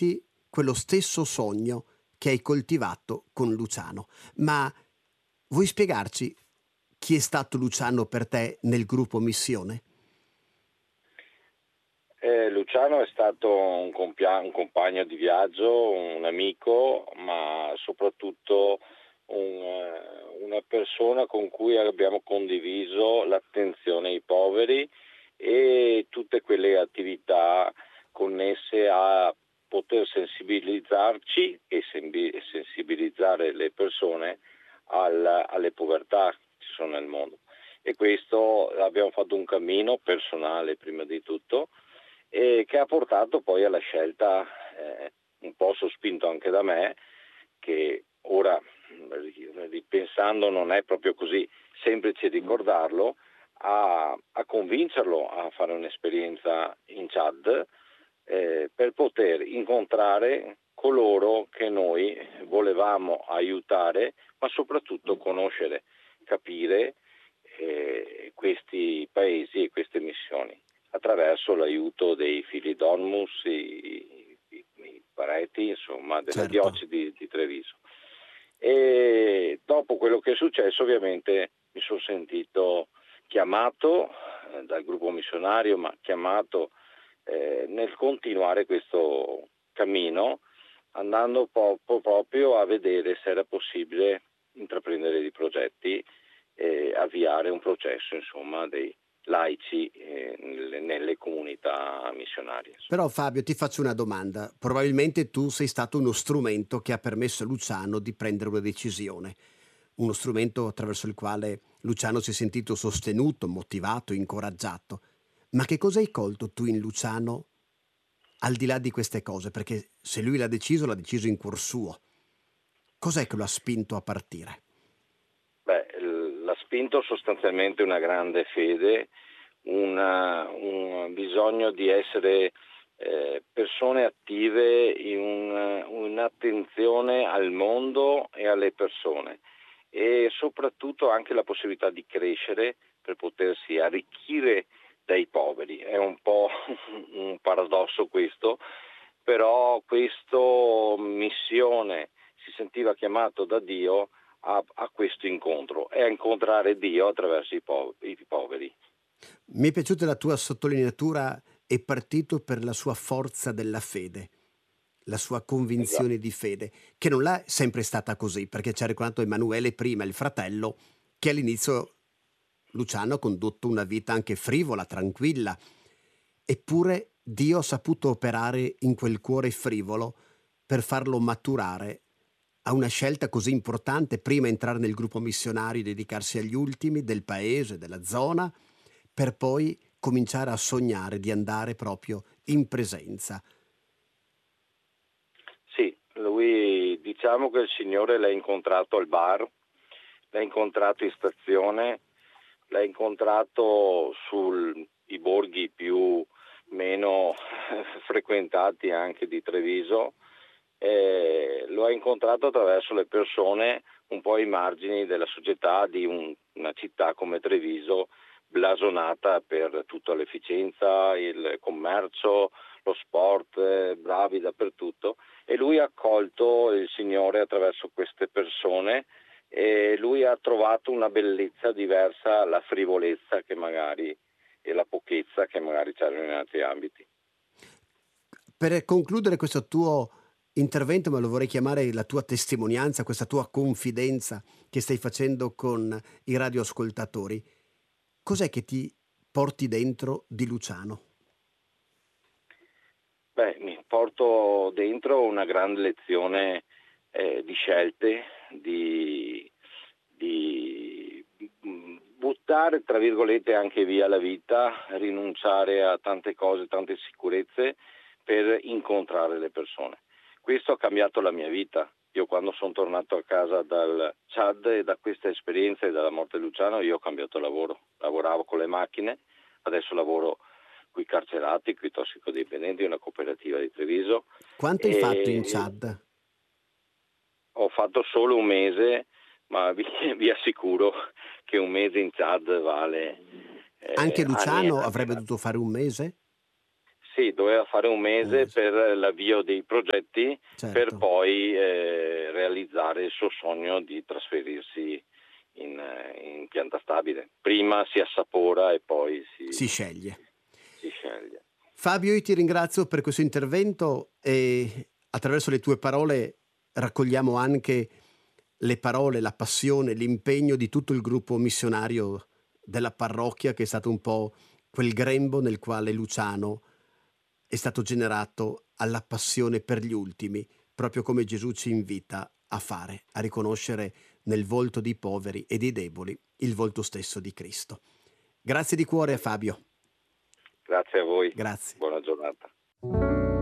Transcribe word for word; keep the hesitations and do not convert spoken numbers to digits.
porti quello stesso sogno che hai coltivato con Luciano. Ma vuoi spiegarci chi è stato Luciano per te nel gruppo Missione? Eh, Luciano è stato un, compia- un compagno di viaggio, un amico, ma soprattutto un, eh, una persona con cui abbiamo condiviso l'attenzione ai poveri e tutte quelle attività connesse a poter sensibilizzarci e sembi- sensibilizzare le persone al- alle povertà che ci sono nel mondo. E questo abbiamo fatto un cammino personale prima di tutto, e che ha portato poi alla scelta, eh, un po' sospinto anche da me, che ora ripensando non è proprio così semplice ricordarlo, a, a convincerlo a fare un'esperienza in Chad, eh, per poter incontrare coloro che noi volevamo aiutare, ma soprattutto conoscere, capire eh, questi paesi e queste missioni attraverso l'aiuto dei figli d'Ormus, i, i, i pareti, insomma, della Certo. diocesi di Treviso. E dopo quello che è successo, ovviamente mi sono sentito chiamato eh, dal gruppo missionario, ma chiamato eh, nel continuare questo cammino, andando po- po- proprio a vedere se era possibile intraprendere dei progetti e avviare un processo, insomma, dei laici eh, nelle, nelle comunità missionarie. Però Fabio, ti faccio una domanda. Probabilmente tu sei stato uno strumento che ha permesso a Luciano di prendere una decisione, uno strumento attraverso il quale Luciano si è sentito sostenuto, motivato, incoraggiato. Ma che cosa hai colto tu in Luciano al di là di queste cose? Perché se lui l'ha deciso, l'ha deciso in cuor suo. Cos'è che lo ha spinto a partire? Beh, l- l'ha spinto sostanzialmente una grande fede, una- un bisogno di essere eh, persone attive in un- un'attenzione al mondo e alle persone, e soprattutto anche la possibilità di crescere per potersi arricchire dai poveri. È un po' un paradosso questo, però questa missione si sentiva chiamato da Dio a, a questo incontro e a incontrare Dio attraverso i, po- i poveri. Mi è piaciuta la tua sottolineatura: è partito per la sua forza della fede, la sua Esatto. convinzione di fede, che non l'ha sempre stata così, perché ci ha raccontato Emanuele prima, il fratello, che all'inizio Luciano ha condotto una vita anche frivola, tranquilla, eppure Dio ha saputo operare in quel cuore frivolo per farlo maturare a una scelta così importante: prima entrare nel gruppo missionario e dedicarsi agli ultimi del paese, della zona, per poi cominciare a sognare di andare proprio in presenza. Sì, lui, diciamo che il Signore l'ha incontrato al bar, l'ha incontrato in stazione, l'ha incontrato sui borghi più meno frequentati anche di Treviso, eh, lo ha incontrato attraverso le persone un po' ai margini della società di un- una città come Treviso, blasonata per tutta l'efficienza, il commercio, lo sport, eh, bravi dappertutto, e lui ha accolto il Signore attraverso queste persone, e lui ha trovato una bellezza diversa alla frivolezza che magari e la pochezza che magari c'erano in altri ambiti. Per concludere questo tuo intervento, ma lo vorrei chiamare la tua testimonianza, questa tua confidenza che stai facendo con i radioascoltatori, cos'è che ti porti dentro di Luciano? Beh, mi porto dentro una grande lezione eh, di scelte, di, di mm, buttare tra virgolette anche via la vita, rinunciare a tante cose, tante sicurezze per incontrare le persone. Questo ha cambiato la mia vita. Io quando sono tornato a casa dal Chad e da questa esperienza e dalla morte di Luciano, io ho cambiato lavoro. Lavoravo con le macchine, adesso lavoro con i carcerati, con i tossicodipendenti, una cooperativa di Treviso, Quanto hai fatto in e Chad? ho fatto solo un mese, ma vi, vi assicuro che un mese in Chad vale Anche eh, anni e Luciano anni e avrebbe anni. dovuto fare un mese? sì, doveva fare un mese Eh, per l'avvio dei progetti, certo. per poi eh, realizzare il suo sogno di trasferirsi in, in pianta stabile. Prima si assapora e poi si, Si sceglie. si sceglie. Fabio, io ti ringrazio per questo intervento e attraverso le tue parole raccogliamo anche le parole, la passione, l'impegno di tutto il gruppo missionario della parrocchia, che è stato un po' quel grembo nel quale Luciano è stato generato alla passione per gli ultimi, proprio come Gesù ci invita a fare, a riconoscere nel volto dei poveri e dei deboli il volto stesso di Cristo. Grazie di cuore a Fabio. Grazie a voi, Grazie. buona giornata.